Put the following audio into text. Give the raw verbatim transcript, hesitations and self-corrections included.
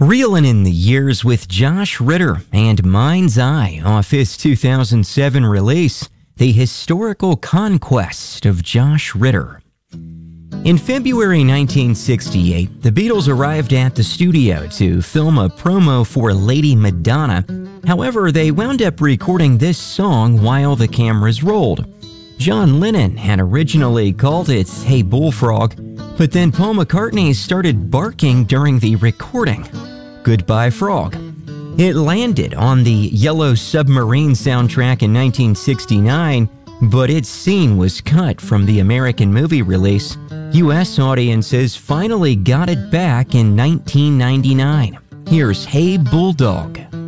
Reelin' in the years with Josh Ritter and Mind's Eye off his two thousand seven release, The Historical Conquest of Josh Ritter. In February nineteen sixty-eight, the Beatles arrived at the studio to film a promo for Lady Madonna. However, they wound up recording this song while the cameras rolled. John Lennon had originally called it Hey Bullfrog, but then Paul McCartney started barking during the recording. Goodbye Frog. It landed on the Yellow Submarine soundtrack in nineteen sixty-nine, but its scene was cut from the American movie release. U S audiences finally got it back in nineteen ninety-nine. Here's Hey Bulldog.